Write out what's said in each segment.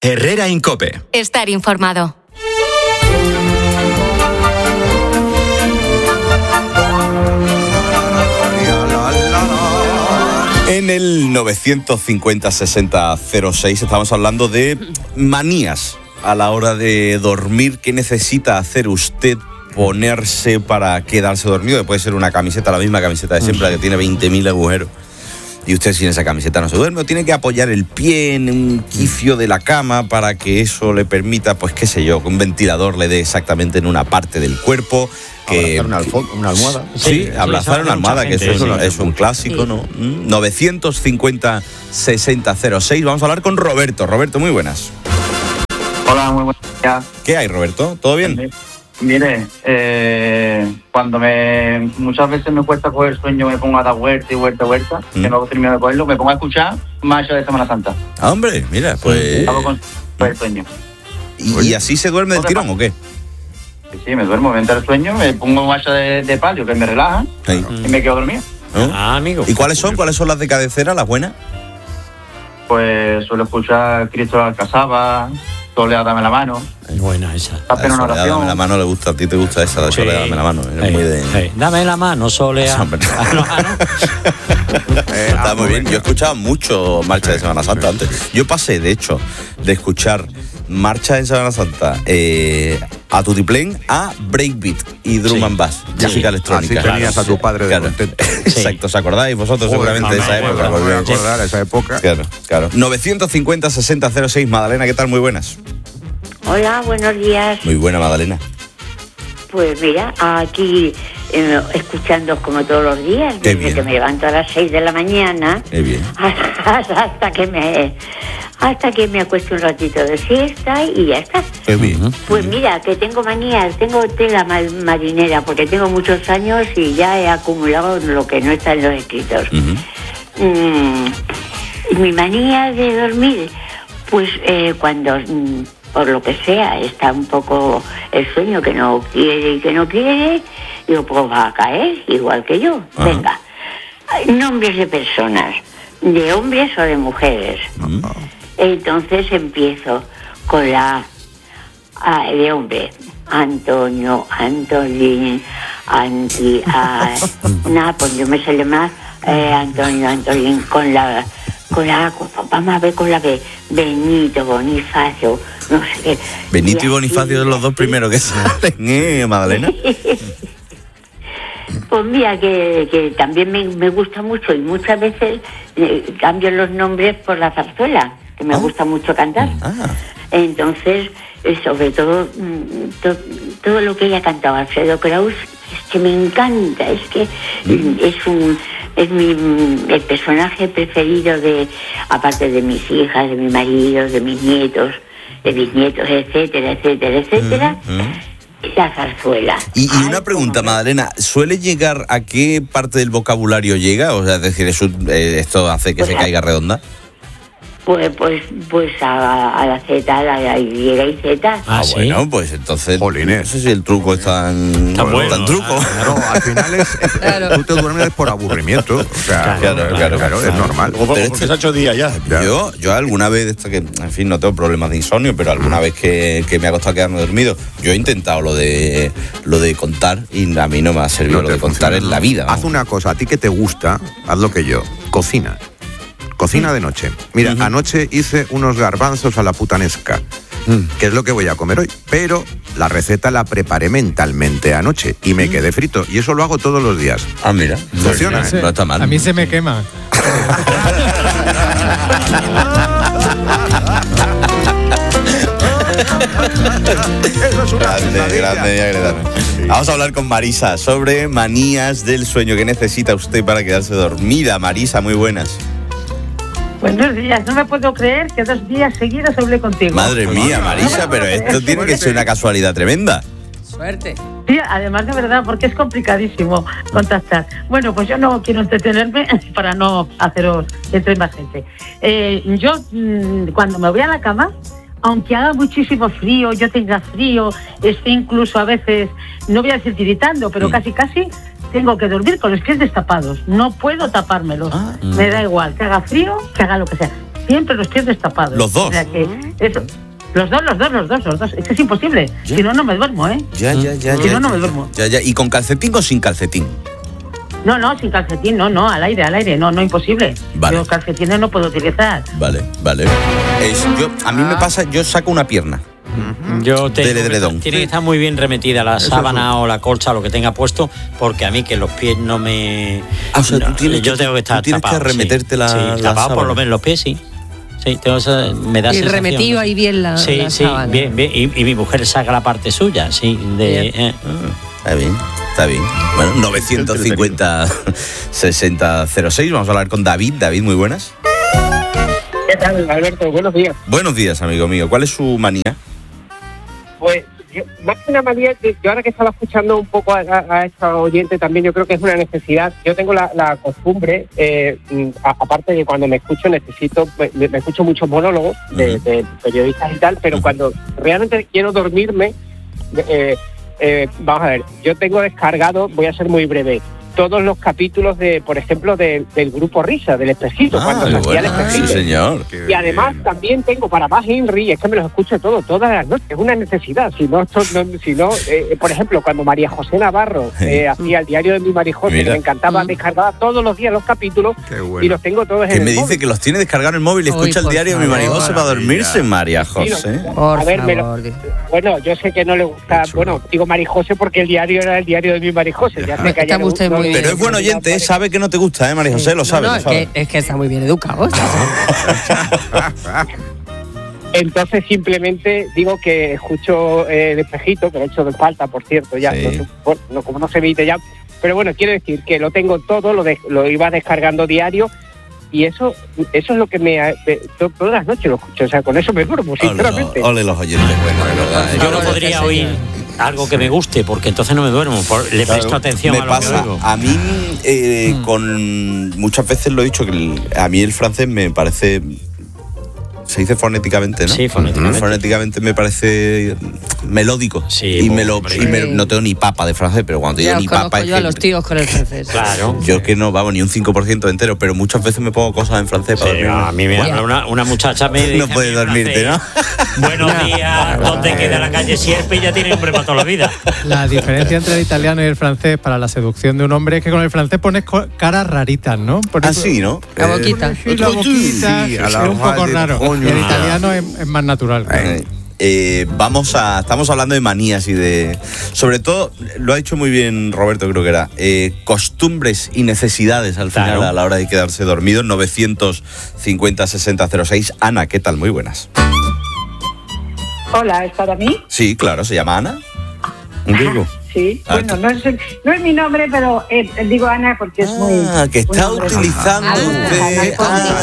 Herrera en COPE. Estar informado. En el 950-60-06 estamos hablando de manías a la hora de dormir. ¿Qué necesita hacer usted ponerse para quedarse dormido? Que puede ser una camiseta, la misma camiseta de siempre, la que tiene 20.000 agujeros. Y usted sin esa camiseta no se duerme, o tiene que apoyar el pie en un quicio de la cama para que eso le permita, pues qué sé yo, que un ventilador le dé exactamente en una parte del cuerpo. Abrazar una almohada. Sí, abrazar una almohada, que eso es un clásico, ¿no? 950-60-06. Vamos a hablar con Roberto. Roberto, muy buenas. Hola, muy buenos días. ¿Qué hay, Roberto? ¿Todo bien? Mire, cuando muchas veces me cuesta coger sueño, me pongo a dar vuelta y vuelta, que no termino de cogerlo, me pongo a escuchar Marcha de Semana Santa. Ah, hombre, mira, pues... Hago con el sueño. ¿Y así se duerme del tirón o qué? Sí, me duermo, me entra el sueño, me pongo Marcha de palio, que me relaja, y me quedo dormido. ¿No? Amigo. ¿Y cuáles son las de cabecera, las buenas? Pues suelo escuchar Cristo de Alcazaba, Soledad, dame la mano. Es buena esa. Hacer una oración. Dame la mano, le gusta, a ti te gusta esa de Soledad, dame la mano. Es muy de... Dame la mano, Soledad. Está muy bien. Yo he escuchado mucho Marcha de Semana Santa antes. Yo pasé, de hecho, de escuchar Marcha de Semana Santa a Tutiplén a Breakbeat y Drum and Bass, música electrónica. Así tenías a tu padre de contento. Exacto, ¿os acordáis vosotros seguramente de esa época? Me voy a acordar de esa época. Claro. 950-60-06, Madalena, ¿qué tal? Muy buenas. Hola, buenos días. Muy buena, Madalena. Pues mira, aquí escuchando como todos los días, Qué desde bien. que me levanto a las 6 de la mañana Qué bien. hasta que me acuesto un ratito de siesta y ya está. Qué bien. Pues mira, que tengo manías, tengo tela marinera, porque tengo muchos años y ya he acumulado lo que no está en los escritos. Mi manía de dormir, pues cuando... por lo que sea, está un poco el sueño que no quiere, digo, pues va a caer, igual que yo. Ajá. Venga, nombres de personas, de hombres o de mujeres. Entonces empiezo con la de hombre, Antonio, Antolín, pues yo me sale más, Antonio, Antolín, vamos a ver con la B, Benito, Bonifacio, no sé qué. Benito y Bonifacio son los dos primeros que salen, Madalena. Pues mira, que también me gusta mucho y muchas veces cambio los nombres por la zarzuela, que me gusta mucho cantar. Entonces, sobre todo, todo lo que ella cantaba, Alfredo Kraus, es que me encanta, es que es el personaje preferido aparte de mis hijas, de mi marido, de mis nietos, etcétera, la zarzuela. Y una pregunta, Madalena, ¿suele llegar a qué parte del vocabulario llega? O sea, es decir, ¿esto hace que se caiga redonda? Pues a la Z, a la Y y Z. ¿sí? Bueno, pues entonces Jolines. no sé si el truco es tan truco. Claro, al final tú te duermes por aburrimiento. O sea, claro, es normal. Porque se ha hecho día ya. Yo alguna vez, que en fin, no tengo problemas de insomnio, pero alguna vez que me ha costado quedarme dormido, yo he intentado lo de contar y a mí no me ha servido lo de contar en la vida. Haz una cosa, a ti que te gusta, haz lo que yo, cocina de noche. Mira, anoche hice unos garbanzos a la putanesca, que es lo que voy a comer hoy, pero la receta la preparé mentalmente anoche y me quedé frito, y eso lo hago todos los días. Ah, mira, funciona, no está mal. A mí se me quema. Eso es una grande. Vamos a hablar con Marisa sobre manías del sueño. ¿Qué necesita usted para quedarse dormida? Marisa, muy buenas. Buenos días, no me puedo creer que 2 días seguidos hablé contigo. Madre mía, Marisa, pero esto tiene que ser una casualidad tremenda. Suerte. Sí, además de verdad, porque es complicadísimo contactar. Bueno, pues yo no quiero entretenerme para no haceros entre más gente. Yo, cuando me voy a la cama, aunque haga muchísimo frío, yo tenga frío, esté incluso a veces, no voy a decir tiritando, pero casi, tengo que dormir con los pies destapados. No puedo tapármelos. Me da igual, que haga frío, que haga lo que sea. siempre los pies destapados. ¿Los dos? O sea que eso, los dos. Es que es imposible. ¿Ya? Si no, no me duermo, ¿eh? Ya. Si no, no me duermo. Ya. ¿Y con calcetín o sin calcetín? No, sin calcetín, no, al aire, no, imposible. Vale. Yo calcetines no puedo utilizar. Vale. A mí me pasa, yo saco una pierna. Del edredón. Tiene que estar muy bien remetida la sábana o la colcha o lo que tenga puesto, porque a mí que los pies no me... O sea, tú tienes yo tengo que estar tienes tapado. que remeterte la tapado sábana. por lo menos los pies, sí. Sí, tengo esa, me da Y sensación. remetido ahí bien la sábana. bien. Y mi mujer saca la parte suya, sí. Está bien. Bueno, 950-6006. Vamos a hablar con David. David, muy buenas. ¿Qué tal, Alberto? Buenos días. Buenos días, amigo mío. ¿Cuál es su manía? Pues, más que una manía, yo ahora que estaba escuchando un poco a esta oyente también, yo creo que es una necesidad. Yo tengo la costumbre, aparte de cuando me escucho, me escucho muchos monólogos de periodistas y tal, pero cuando realmente quiero dormirme, vamos a ver, yo tengo descargado, voy a ser muy breve, todos los capítulos por ejemplo, del Grupo Risa, del Espejito, cuando se hacía el Espejito. Sí, señor. Y además también tengo para más Henry, es que me los escucho todas las noches, es una necesidad. Si no, por ejemplo, cuando María José Navarro hacía el diario de mi María José, me encantaba, descargaba todos los días los capítulos y los tengo todos en el móvil. Que me dice que los tiene descargados en el móvil y escucha el diario de mi María José para dormirse, María José. A ver, bueno, yo sé que no le gusta, digo María José porque el diario era el diario de mi María José. Ya sé que Está usted muy bien. Pero es buen oyente, sabe que no te gusta, María José, lo sabe. No, lo sabe. es que está muy bien educado. Entonces simplemente digo que escucho el Espejito, que lo he hecho de falta, por cierto, ya, como no se emite ya. Pero bueno, quiero decir que lo tengo todo, lo iba descargando diario. Y eso es lo que todas las noches lo escucho, o sea, con eso me duermo, sinceramente. Ole los oyentes, bueno, de verdad. Yo no podría oír algo que me guste, porque entonces no me duermo, le presto atención a lo que oigo. A mí, muchas veces lo he dicho, que a mí el francés me parece... Se dice fonéticamente, ¿no? Sí, fonéticamente. Fonéticamente me parece melódico. Sí, no tengo ni papa de francés, pero cuando digo ni papa... Yo a los tíos con el francés. Claro. Yo que no, vamos, ni un 5% entero, pero muchas veces me pongo cosas en francés para dormir. A mí me habla una muchacha, me dice... No puedes dormirte, ¿no? Buenos días, ¿dónde queda la calle Sierpe? Y ya tiene nombre para toda la vida. La diferencia entre el italiano y el francés para la seducción de un hombre es que con el francés pones caras raritas, ¿no? Así, ¿no? La boquita. La boquita Sí, es un poco raro. Y el italiano es más natural. Estamos hablando de manías y de... Sobre todo, lo ha dicho muy bien Roberto, creo que era, costumbres y necesidades al final a la hora de quedarse dormido. 950-6006. Ana, ¿qué tal? Muy buenas. Hola, ¿es para mí? Sí, claro, ¿se llama Ana? Digo. Sí, bueno, no es mi nombre, pero digo Ana porque es muy... que está utilizando usted...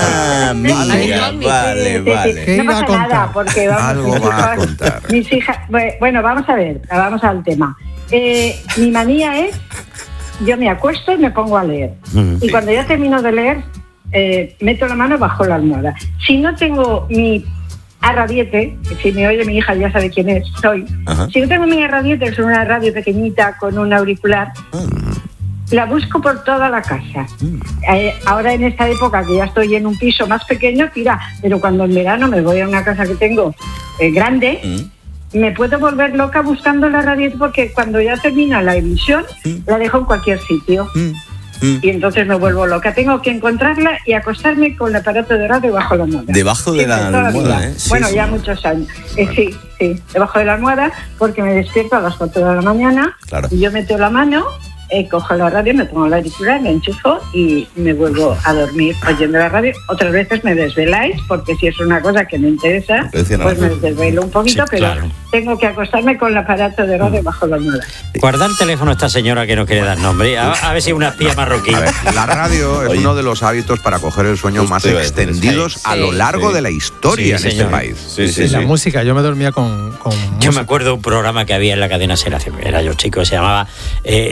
mira, vale. ¿Qué No iba a pasa contar? nada, porque Algo va a contar. mis hijas... Bueno, vamos a ver, vamos al tema. Mi manía es, yo me acuesto y me pongo a leer. Y cuando ya termino de leer, meto la mano bajo la almohada. Si no tengo mi... Arradiete, si me oye mi hija ya sabe quién soy. Si no tengo mi Arradiete, que es una radio pequeñita con un auricular, la busco por toda la casa. Ahora en esta época que ya estoy en un piso más pequeño, pero cuando en verano me voy a una casa que tengo grande, me puedo volver loca buscando la Arradiete porque cuando ya termina la emisión, la dejo en cualquier sitio. Y entonces me vuelvo loca. Tengo que encontrarla y acostarme con el aparato de radio debajo de la almohada. Debajo de la almohada, ¿eh? Sí, bueno, ya muchos años. Sí, debajo de la almohada, porque me despierto a las 4 de la mañana. Claro. Y yo meto la mano, cojo la radio, me pongo la auricular, me enchufo y me vuelvo a dormir oyendo la radio. Otras veces me desveláis, porque si es una cosa que me interesa, pues me desvelo un poquito, pero tengo que acostarme con el aparato de radio bajo la almohada. Guarda el teléfono a esta señora que no quiere dar nombre. A ver si es una espía marroquí. A ver, la radio es uno de los hábitos para coger el sueño más extendidos a lo largo de la historia en este país. La música, yo me dormía con Yo me acuerdo de un programa que había en la cadena SER, era yo chico, se llamaba, era de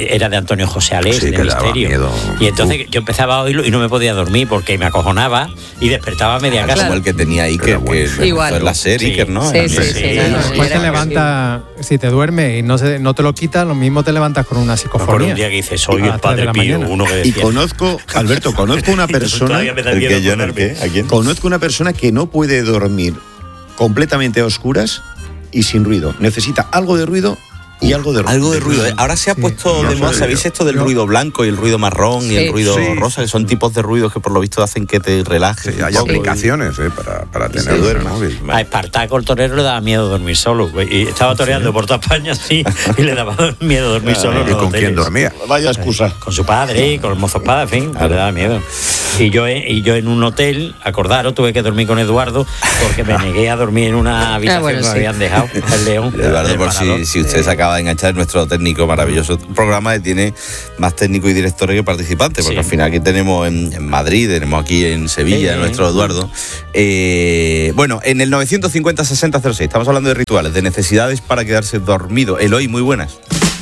Antonio José Alés, Sí, de que daba Misterio. miedo. Y entonces yo empezaba a oírlo y no me podía dormir porque me acojonaba y despertaba a media casa. Como el que tenía Iker, que Igual. fue la serie, Sí. Iker, ¿no? Sí, sí, sí. no, Después era te levanta, si te duermes y no te lo quitas, lo mismo te levantas con una Me acuerdo psicofonía. un día que dice, soy A el las 3 de padre la Pío, mañana. uno que Y decía. conozco, Alberto, conozco una persona, Todavía me da El miedo que yo en el ponerme. qué, ¿a quién? conozco una persona que no puede dormir completamente a oscuras y sin ruido. Necesita algo de ruido y algo de ruido. Algo de ruido. Ahora se ha puesto no de moda, sé ¿sabéis yo. esto del ruido blanco y el ruido marrón y Sí. el ruido Sí. rosa? Que son tipos de ruidos que por lo visto hacen que te relajes. Sí, un hay poco. aplicaciones para tener el móvil. A Espartaco el torero le daba miedo dormir solo, güey, y estaba toreando por toda España así y le daba miedo dormir solo. en ¿Y los con quién hoteles. dormía? Vaya excusa. Con su padre y con el mozo espada, en fin, le daba miedo. Y yo en un hotel, acordaros, tuve que dormir con Eduardo porque me negué a dormir en una habitación bueno, que me sí. habían dejado, el León. Eduardo, el por Parador. si usted se acaba de enganchar, es nuestro técnico maravilloso programa que tiene más técnicos y directores que participantes, porque Sí. al final aquí tenemos en Madrid, tenemos aquí en Sevilla, Sí. nuestro Eduardo. Bueno, en el 950-6006 estamos hablando de rituales, de necesidades para quedarse dormido. Eloy, muy buenas.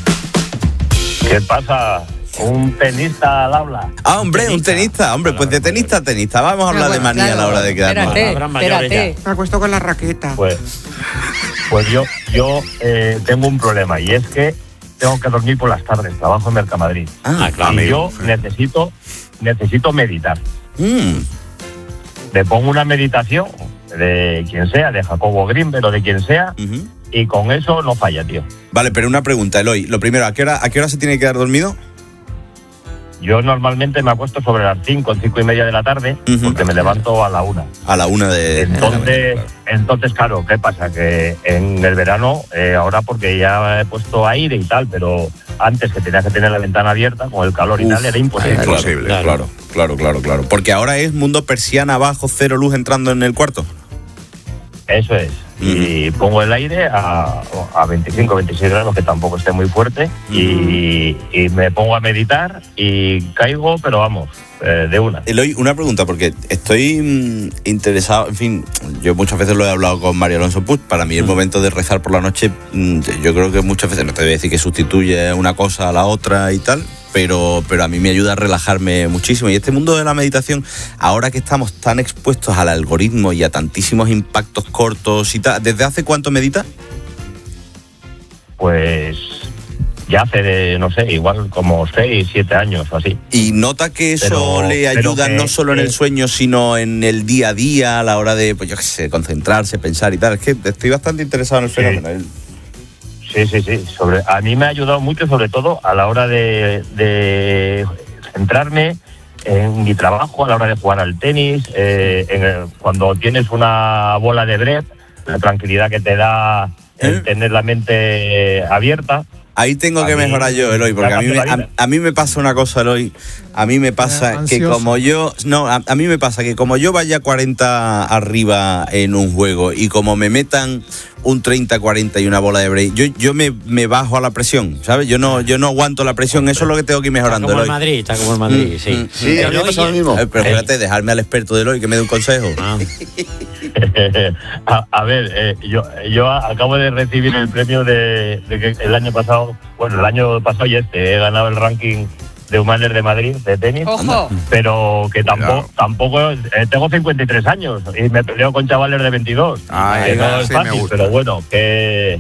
¿Qué pasa? Un tenista al habla. Ah, hombre, un tenista. Hombre, pues de tenista a tenista. Vamos a hablar de manía a la hora de quedarnos. Palabras mayores Espérate. Me acuesto con la raqueta. Pues yo tengo un problema y es que tengo que dormir por las tardes. Trabajo en Mercamadrid. Ah, claro. Y yo necesito meditar. Mm. Le pongo una meditación de quien sea, de Jacobo Greenberg o de quien sea, Ujú. y con eso no falla, tío. Vale, pero una pregunta, Eloy. Lo primero, ¿a qué hora se tiene que quedar dormido? Yo normalmente me acuesto sobre las 5 y media de la tarde, Ujú. porque me levanto a la 1. A la 1 de... Entonces, claro, ¿qué pasa? Que en el verano, ahora porque ya he puesto aire y tal, pero antes que tenía que tener la ventana abierta, con el calor y tal, era imposible. Claro. Porque ahora es mundo persiana abajo, cero luz entrando en el cuarto. Eso es. Y pongo el aire a 25, 26 grados, que tampoco esté muy fuerte, y me pongo a meditar y caigo, pero vamos, de una. Eloy, una pregunta, porque estoy interesado, en fin, yo muchas veces lo he hablado con Mario Alonso Puig, para mí el momento de rezar por la noche, yo creo que muchas veces, no te voy a decir que sustituye una cosa a la otra y tal, pero a mí me ayuda a relajarme muchísimo. Y este mundo de la meditación, ahora que estamos tan expuestos al algoritmo y a tantísimos impactos cortos y tal, ¿desde hace cuánto medita? Pues ya hace, no sé, igual como 6, 7 años o así. ¿Y nota que eso le ayuda no solo en el sueño, sino en el día a día, a la hora de, pues yo qué sé, concentrarse, pensar y tal? Es que estoy bastante interesado en el fenómeno. Sí. A mí me ha ayudado mucho, sobre todo a la hora de centrarme en mi trabajo, a la hora de jugar al tenis, cuando tienes una bola de bref, la tranquilidad que te da el tener la mente abierta. Ahí tengo que mejorar yo, Eloy, porque a mí me pasa una cosa, Eloy. A mí me pasa que como yo... No, a mí me pasa que como yo vaya 40 arriba en un juego y como me metan un 30-40 y una bola de break, yo me bajo a la presión, ¿sabes? Yo no aguanto la presión, eso es lo que tengo que ir mejorando, Está como Eloy. está como el Madrid, sí. Sí, a mí me pasa lo mismo. Pero espérate, dejarme al experto de Eloy que me dé un consejo. A ver, yo acabo de recibir el premio de que el año pasado y he ganado el ranking de Humaner de Madrid de tenis. ¡Ojo! Pero que tampoco tengo 53 años y me peleo con chavales de 22. Que no es fácil, pero bueno, que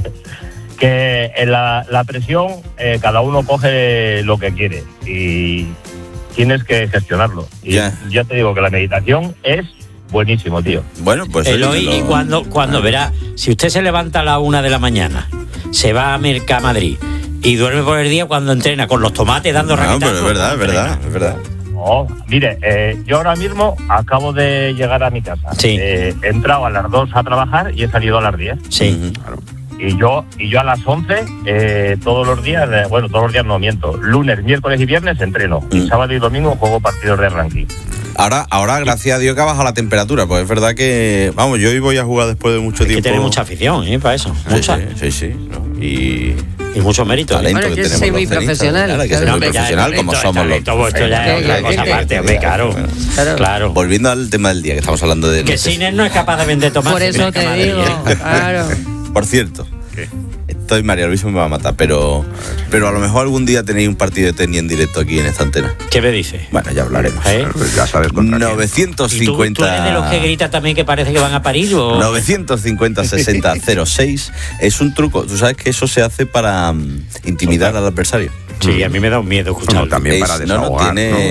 en la presión cada uno coge lo que quiere y tienes que gestionarlo. Y ya te digo que la meditación es buenísimo, tío. Bueno, pues Eloy, y cuando verá, si usted se levanta a la 1 de la mañana, se va a Mercamadrid y duerme por el día cuando entrena con los tomates dando raquetazos. No, pero es verdad. No, mire, yo ahora mismo acabo de llegar a mi casa. Sí. He entrado a las 2 a trabajar y he salido a las 10. Sí. Claro. Y yo a las 11, todos los días no miento, lunes, miércoles y viernes entreno. Y sábado y domingo juego partidos de ranking. Ahora, gracias a Dios que ha bajado la temperatura, pues es verdad que, vamos, yo hoy voy a jugar después de mucho tiempo. Hay que tener mucha afición, para eso. Sí, ¿no? Y mucho mérito. Talento Bueno, que yo tenemos soy los muy tenistas. profesional. Claro, hay que ser muy profesional como somos los... Esto ya es otra cosa aparte, hombre, claro. Volviendo al tema del día, que estamos hablando de... Que Siner no es capaz de vender tomates. Por eso te digo, claro. Por cierto, estoy, María Luisa me va a matar, pero a lo mejor algún día tenéis un partido de tenis en directo aquí en esta antena. ¿Qué me dice? Bueno, ya hablaremos. Ya sabes contra 950... ¿Tú eres de los que grita también que parece que van a parir? ¿O? 950-60-06 es un truco. Tú sabes que eso se hace para intimidar al adversario. Sí, a mí me da un miedo escucharlo. No, también para desahogar.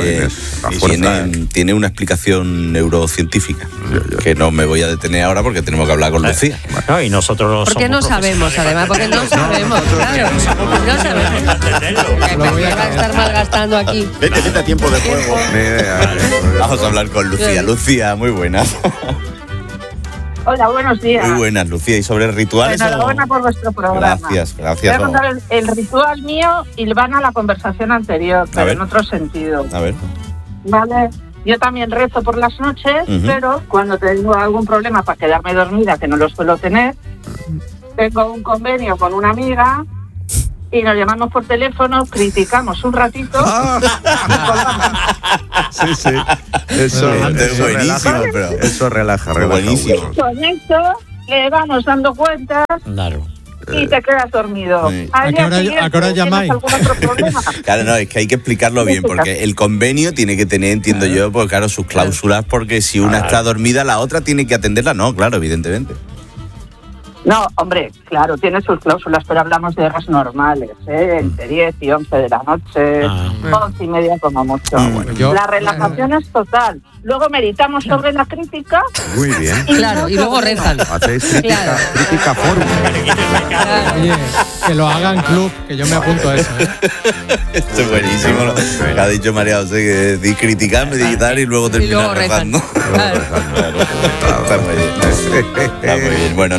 Tiene una explicación neurocientífica que no me voy a detener ahora porque tenemos que hablar con Lucía. Bueno, y nosotros porque no sabemos, además, porque no sabemos, claro. No sabemos. Lo va a estar malgastando aquí. Vete a tiempo de juego. Vamos a hablar con Lucía. Lucía, muy buenas. Hola, buenos días. Muy buenas, Lucía. ¿Y sobre rituales? Enhorabuena por vuestro programa. Gracias. Voy a contar el ritual mío y van a la conversación anterior, pero en otro sentido. A ver. Vale. Yo también rezo por las noches, pero cuando tengo algún problema para quedarme dormida, que no lo suelo tener, tengo un convenio con una amiga y nos llamamos por teléfono, criticamos un ratito y colgamos. Sí. Eso es buenísimo, pero eso relaja. Buenísimo. Y con eso le vamos dando cuentas. Claro. Y te quedas dormido. Sí. ¿A qué hora llamáis? ¿Algún otro problema? Claro, no, es que hay que explicarlo bien, porque el convenio tiene que tener, entiendo yo, pues claro, sus cláusulas, porque si una está dormida, la otra tiene que atenderla. No, claro, evidentemente. No, hombre, claro, tiene sus cláusulas, pero hablamos de horas normales, entre 10 y 11 de la noche, 11 y media como mucho. La relajación es total. Luego meditamos sobre la crítica. Muy bien. Claro, y luego rezan. Hacéis crítica forum. Oye, que lo hagan club, que yo me apunto a eso. Esto es buenísimo. Lo ha dicho María José, que di criticar, meditar y luego terminar rezando. Está muy bien. Está muy bien. Bueno,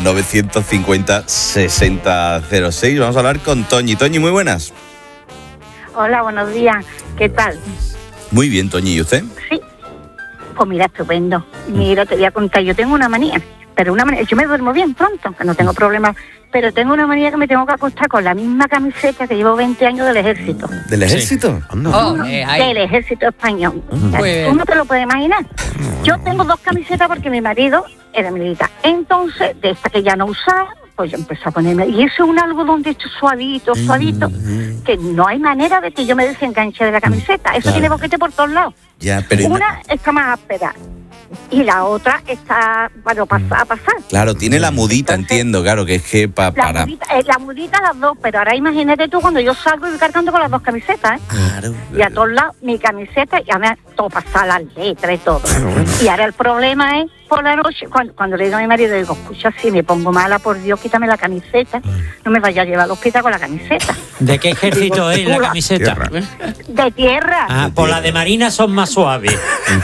950-6006. Vamos a hablar con Toñi. Toñi, muy buenas. Hola, buenos días. ¿Qué tal? Muy bien, Toñi. ¿Y usted? Sí. Pues mira, estupendo. Mira, te voy a contar. Yo tengo una manía, pero yo me duermo bien pronto, que no tengo problemas. Pero tengo una manía que me tengo que acostar con la misma camiseta que llevo 20 años del ejército. ¿Del ejército? Del ejército español. Tú no te lo puedes imaginar. Yo tengo 2 camisetas porque mi marido era militar. Entonces, de esta que ya no usaba, pues yo empecé a ponerme. Y eso es un algodón de hecho suavito, que no hay manera de que yo me desenganche de la camiseta. Eso tiene boquete por todos lados. Ya, pero una está más áspera y la otra está para pasar. Claro, tiene la mudita, entiendo, claro, que es que para... La mudita las dos, pero ahora imagínate tú cuando yo salgo y voy cargando con las 2 camisetas, Claro. Y a todos lados mi camiseta y a mí todo pasa, las letras y todo. Y ahora el problema es por la noche, cuando le digo a mi marido, digo, escucha, si me pongo mala, por Dios, quítame la camiseta, no me vaya a llevar al hospital con la camiseta. ¿De qué ejército es la camiseta? De tierra. Ah, por la de Marina son más suaves.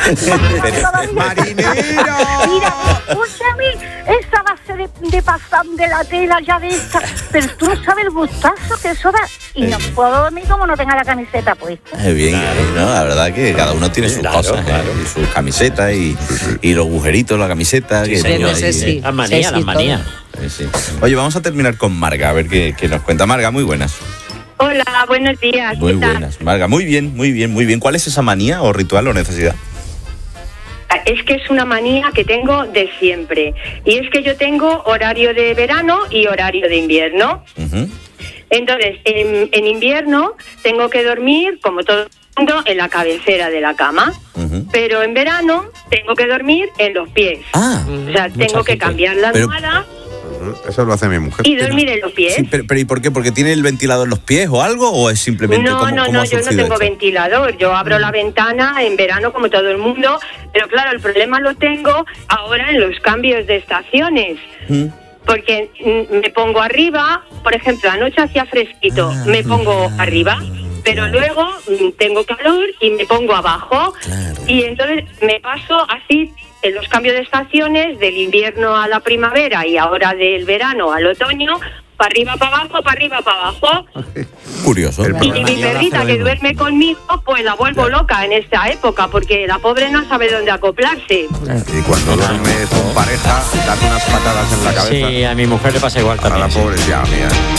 ¡Marinero! Mira, escúchame, esa base de pasar de la tela ya de esta, pero tú no sabes el gustazo que eso da. Y no puedo dormir como no tenga la camiseta puesta. Bien, ¿no? La verdad que cada uno tiene sus cosas, y sus camisetas y los agujeritos, la camiseta. Sí, las manías. Sí. Oye, vamos a terminar con Marga, a ver qué nos cuenta. Marga, muy buenas. Hola, buenos días. Muy buenas, Marga. Muy bien. ¿Cuál es esa manía o ritual o necesidad? Es que es una manía que tengo de siempre. Y es que yo tengo horario de verano y horario de invierno. Entonces, en invierno tengo que dormir, como todo el mundo, en la cabecera de la cama. Pero en verano tengo que dormir en los pies. O sea, tengo que cambiar la almohada. Eso lo hace mi mujer. Y dormir en los pies. Sí, pero ¿y por qué? ¿Porque tiene el ventilador en los pies o algo? ¿O es simplemente No, yo no tengo ventilador. Yo abro la ventana en verano como todo el mundo. Pero claro, el problema lo tengo ahora en los cambios de estaciones. Porque me pongo arriba, por ejemplo, anoche hacía fresquito, me pongo arriba. Pero luego tengo calor y me pongo abajo. Y entonces me paso así en los cambios de estaciones, del invierno a la primavera y ahora del verano al otoño, para arriba, para abajo, para arriba, para abajo. Curioso. Y mi perrita que duerme conmigo, pues la vuelvo loca en esta época, porque la pobre no sabe dónde acoplarse. Y cuando duermes con pareja, das unas patadas en la cabeza. Sí, a mi mujer le pasa igual también. A la pobre, ya, mía.